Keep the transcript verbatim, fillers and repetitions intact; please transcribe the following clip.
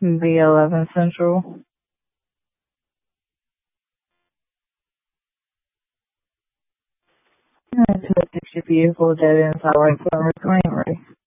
B eleven Central. To a sixty vehicle dead inside right front reclaimer.